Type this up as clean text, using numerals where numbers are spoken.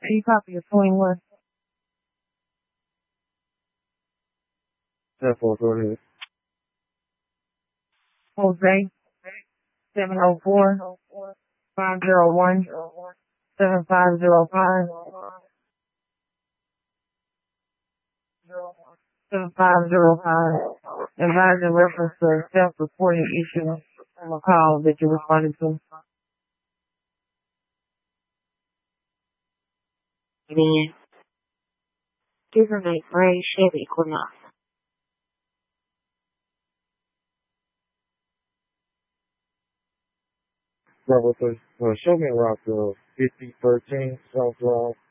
You copy of 21. 10-4, go ahead. Jose, 704 501 7505 7505. Advise in reference to a self-reporting issue from a call that you responded to. Amen. Government Ray Chevy Equinox. Bravo 3, show me around 5013 South Drive.